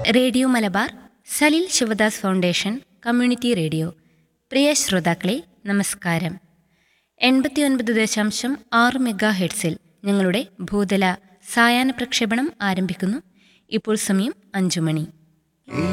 Radio Malabar, Salil Sivadas foundation community radio. പ്രിയ ശ്രോതാക്കളെ, നമസ്കാരം. 89.6 mega ഹെർട്സിൽ ഞങ്ങളുടെ ഭൂതല സായാഹ്ന പ്രക്ഷേപണം ആരംഭിക്കുന്നു. ഇപ്പോൾ സമയം 5 മണി.